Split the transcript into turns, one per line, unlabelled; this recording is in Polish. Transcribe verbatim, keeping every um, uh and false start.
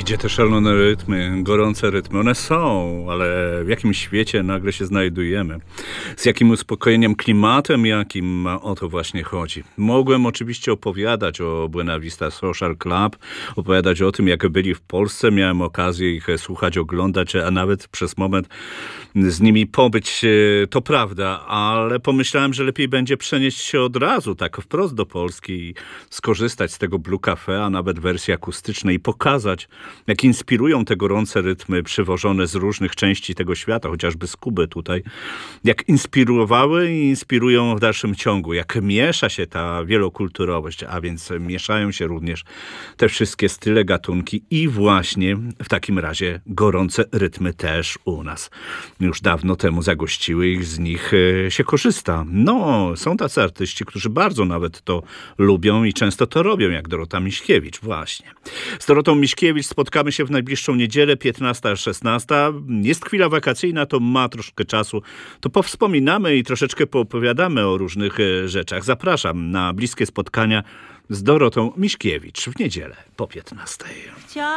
Gdzie te szalone rytmy, gorące rytmy? One są, ale w jakim świecie nagle się znajdujemy? Z jakim uspokojeniem, klimatem, jakim o to właśnie chodzi? Mogłem oczywiście opowiadać o Buena Vista Social Club, opowiadać o tym, jak byli w Polsce. Miałem okazję ich słuchać, oglądać, a nawet przez moment z nimi pobyć. To prawda, ale pomyślałem, że lepiej będzie przenieść się od razu, tak wprost do Polski i skorzystać z tego Blue Cafe, a nawet wersji akustycznej i pokazać, jak inspirują te gorące rytmy przywożone z różnych części tego świata, chociażby z Kuby tutaj, jak inspirowały i inspirują w dalszym ciągu, jak miesza się ta wielokulturowość, a więc mieszają się również te wszystkie style, gatunki i właśnie w takim razie gorące rytmy też u nas. Już dawno temu zagościły i z nich się korzysta. No, są tacy artyści, którzy bardzo nawet to lubią i często to robią, jak Dorota Miśkiewicz, właśnie. Z Dorotą Miśkiewicz spotkamy się w najbliższą niedzielę, piętnasta szesnasta. Jest chwila wakacyjna, to ma troszkę czasu. To powspominamy i troszeczkę poopowiadamy o różnych rzeczach. Zapraszam na bliskie spotkania z Dorotą Miśkiewicz w niedzielę po piętnastej.